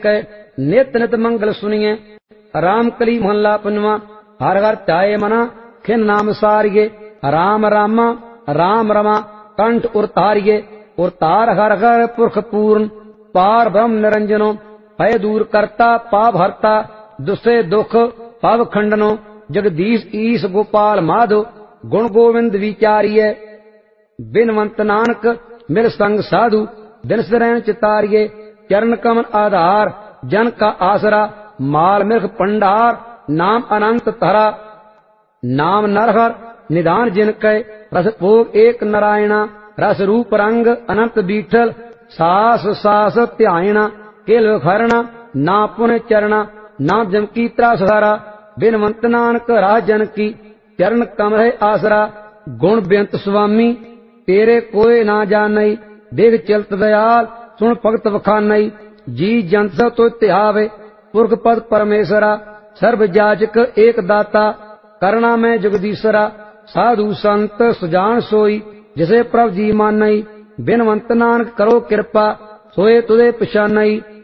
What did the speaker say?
कै नित नित मंगल सुनिए। राम कली मोहल्ला पंजवा। हर हर ध्याये मना खिन नाम सारिये। राम रामा राम रमा कंठ उरतारिये। उरतार हर हर पुरख पूर्ण पार ब्रह्म निरंजनो। भय दूर करता पाप हरता दुसे दुख पव खंडनो। जगदीश ईश गोपाल माधो गुण गोविंद विचारिये। बिनवंत नानक मिल संग साधु दिन सरैन चितारिये। चरण कमल आधार जन का आसरा माल मिल्ख पंडार नाम अनंत धरा। नाम नरहर निदान जिन कै रस भोग एक नारायणा। रस रूप रंग अनंत बीठल सास सास ध्यायणा। केल खरणा ना पुन चरणा ना जम की त्रासहारा। बिनवंत नानक राजन की चरण कमल आसरा। गुण बेअंत स्वामी तेरे कोय ना जानई। देख चलत दयाल सुन भगत बखानई। जी जंत सब तो ध्यावे पुरख पद परमेश्वरा। सर्व जाचक एक दाता करना में जगदीश्वरा। साधु संत सुजान सोई जिसे प्रभ जी मानई। बिनवंत नानक करो कृपा सोए तुझे पछानई।